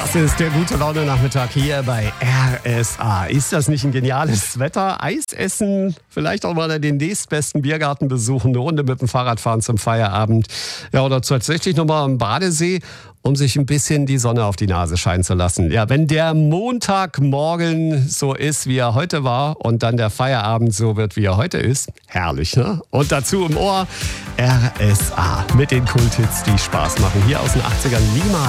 Das ist der Gute-Laune-Nachmittag hier bei RSA. Ist das nicht ein geniales Wetter? Eis essen, vielleicht auch mal den nächstbesten Biergarten besuchen, eine Runde mit dem Fahrrad fahren zum Feierabend. Ja, oder tatsächlich nochmal am Badesee, um sich ein bisschen die Sonne auf die Nase scheinen zu lassen. Ja, wenn der Montagmorgen so ist, wie er heute war und dann der Feierabend so wird, wie er heute ist, herrlich, ne? Und dazu im Ohr RSA mit den Kulthits, die Spaß machen. Hier aus den 80ern Lima